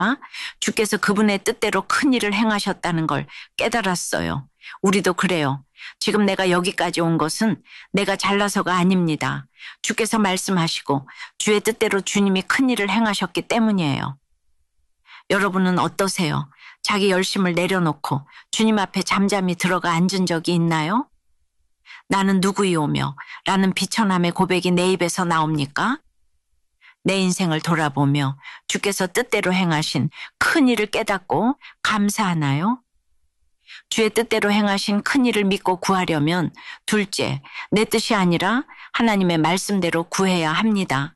주께서 그분의 뜻대로 큰 일을 행하셨다는 걸 깨달았어요. 우리도 그래요. 지금 내가 여기까지 온 것은 내가 잘나서가 아닙니다. 주께서 말씀하시고 주의 뜻대로 주님이 큰 일을 행하셨기 때문이에요. 여러분은 어떠세요? 자기 열심을 내려놓고 주님 앞에 잠잠히 들어가 앉은 적이 있나요? 나는 누구이오며 라는 비천함의 고백이 내 입에서 나옵니까? 내 인생을 돌아보며 주께서 뜻대로 행하신 큰 일을 깨닫고 감사하나요? 주의 뜻대로 행하신 큰 일을 믿고 구하려면 둘째, 내 뜻이 아니라 하나님의 말씀대로 구해야 합니다.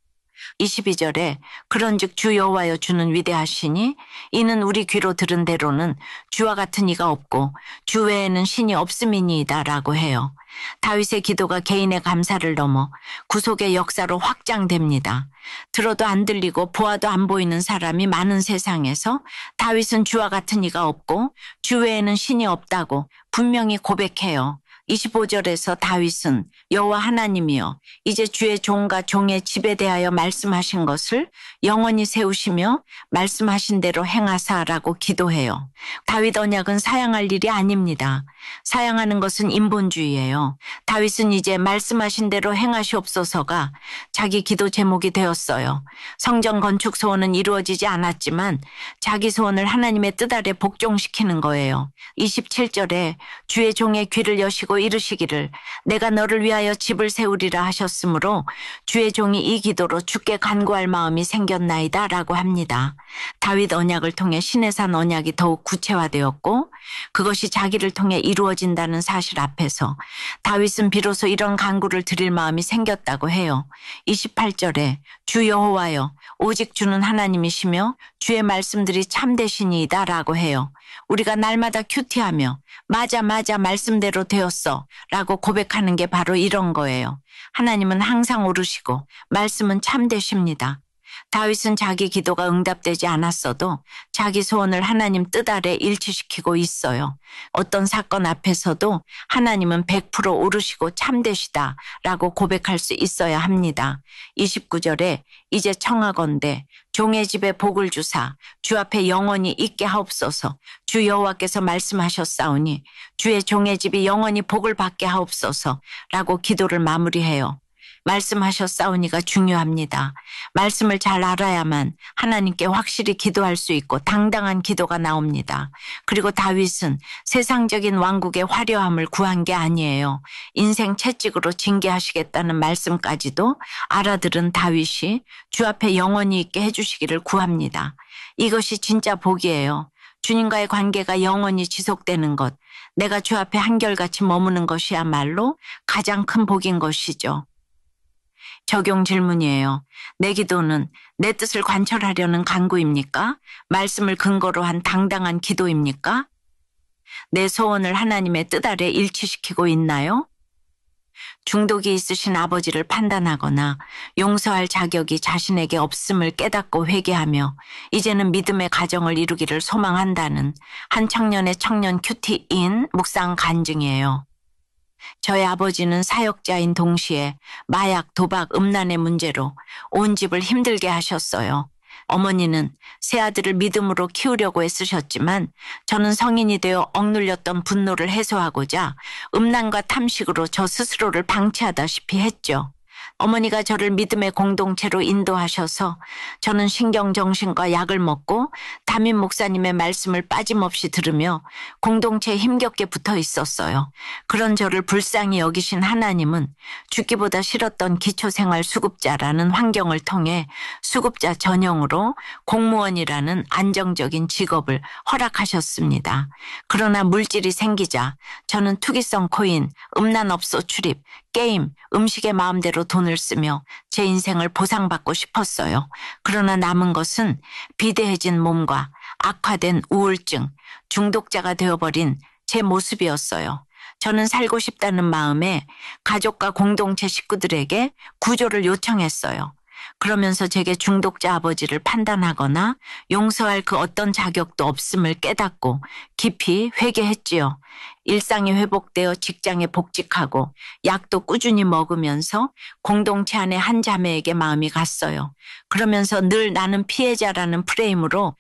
22절에 그런즉 주 여호와여 주는 위대하시니 이는 우리 귀로 들은 대로는 주와 같은 이가 없고 주 외에는 신이 없음이니이다 라고 해요. 다윗의 기도가 개인의 감사를 넘어 구속의 역사로 확장됩니다. 들어도 안 들리고 보아도 안 보이는 사람이 많은 세상에서 다윗은 주와 같은 이가 없고 주 외에는 신이 없다고 분명히 고백해요. 25절에서 다윗은 여호와 하나님이여 이제 주의 종과 종의 집에 대하여 말씀하신 것을 영원히 세우시며 말씀하신 대로 행하사라고 기도해요. 다윗 언약은 사양할 일이 아닙니다. 사양하는 것은 인본주의예요. 다윗은 이제 말씀하신 대로 행하시옵소서가 자기 기도 제목이 되었어요. 성전 건축 소원은 이루어지지 않았지만 자기 소원을 하나님의 뜻 아래 복종시키는 거예요. 27절에 주의 종의 귀를 여시고 이르시기를 내가 너를 위하여 집을 세우리라 하셨으므로 주의 종이 이 기도로 주께 간구할 마음이 생겼나이다 라고 합니다. 다윗 언약을 통해 시내산 언약이 더욱 구체화되었고 그것이 자기를 통해 이루어진다는 사실 앞에서 다윗은 비로소 이런 간구를 드릴 마음이 생겼다고 해요. 28절에 주 여호와여 오직 주는 하나님이시며 주의 말씀들이 참되시니이다 라고 해요. 우리가 날마다 큐티하며 맞아 말씀대로 되었어 라고 고백하는 게 바로 이런 거예요. 하나님은 항상 옳으시고 말씀은 참되십니다. 다윗은 자기 기도가 응답되지 않았어도 자기 소원을 하나님 뜻 아래 일치시키고 있어요. 어떤 사건 앞에서도 하나님은 100% 옳으시고 참되시다 라고 고백할 수 있어야 합니다. 29절에 이제 청하건대 종의 집에 복을 주사 주 앞에 영원히 있게 하옵소서 주 여호와께서 말씀하셨사오니 주의 종의 집이 영원히 복을 받게 하옵소서 라고 기도를 마무리해요. 말씀하셨사오니가 중요합니다. 말씀을 잘 알아야만 하나님께 확실히 기도할 수 있고 당당한 기도가 나옵니다. 그리고 다윗은 세상적인 왕국의 화려함을 구한 게 아니에요. 인생 채찍으로 징계하시겠다는 말씀까지도 알아들은 다윗이 주 앞에 영원히 있게 해주시기를 구합니다. 이것이 진짜 복이에요. 주님과의 관계가 영원히 지속되는 것, 내가 주 앞에 한결같이 머무는 것이야말로 가장 큰 복인 것이죠. 적용 질문이에요. 내 기도는 내 뜻을 관철하려는 간구입니까? 말씀을 근거로 한 당당한 기도입니까? 내 소원을 하나님의 뜻 아래 일치시키고 있나요? 중독이 있으신 아버지를 판단하거나 용서할 자격이 자신에게 없음을 깨닫고 회개하며 이제는 믿음의 가정을 이루기를 소망한다는 한 청년의 청년 큐티인 묵상 간증이에요. 저의 아버지는 사역자인 동시에 마약, 도박, 음란의 문제로 온 집을 힘들게 하셨어요. 어머니는 새 아들을 믿음으로 키우려고 애쓰셨지만 저는 성인이 되어 억눌렸던 분노를 해소하고자 음란과 탐식으로 저 스스로를 방치하다시피 했죠. 어머니가 저를 믿음의 공동체로 인도하셔서 저는 신경정신과 약을 먹고 담임 목사님의 말씀을 빠짐없이 들으며 공동체에 힘겹게 붙어 있었어요. 그런 저를 불쌍히 여기신 하나님은 죽기보다 싫었던 기초생활 수급자라는 환경을 통해 수급자 전형으로 공무원이라는 안정적인 직업을 허락하셨습니다. 그러나 물질이 생기자 저는 투기성 코인, 음란업소 출입, 게임, 음식의 마음대로 돈을 쓰며 제 인생을 보상받고 싶었어요. 그러나 남은 것은 비대해진 몸과 악화된 우울증, 중독자가 되어버린 제 모습이었어요. 저는 살고 싶다는 마음에 가족과 공동체 식구들에게 구조를 요청했어요. 그러면서 제게 중독자 아버지를 판단하거나 용서할 그 어떤 자격도 없음을 깨닫고 깊이 회개했지요. 일상이 회복되어 직장에 복직하고 약도 꾸준히 먹으면서 공동체 안에 한 자매에게 마음이 갔어요. 그러면서 늘 나는 피해자라는 프레임으로